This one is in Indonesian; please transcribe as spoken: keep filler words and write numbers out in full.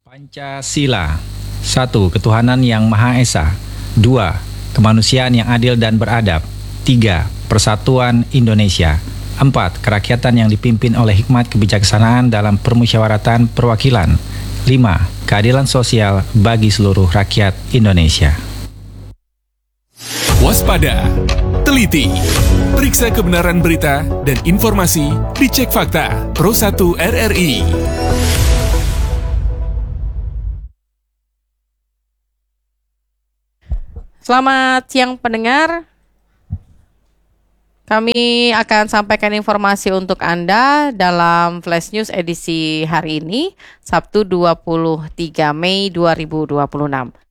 Pancasila. Satu. Ketuhanan yang Maha Esa. Dua. Kemanusiaan yang adil dan beradab. Tiga. Persatuan Indonesia. Empat. Kerakyatan yang dipimpin oleh hikmat kebijaksanaan dalam permusyawaratan perwakilan. Lima. Keadilan sosial bagi seluruh rakyat Indonesia. Waspada, teliti, periksa kebenaran berita dan informasi, dicek fakta. Pro satu R R I. Selamat siang pendengar. Kami akan sampaikan informasi untuk Anda dalam Flash News edisi hari ini, Sabtu dua puluh tiga Mei dua ribu dua puluh enam.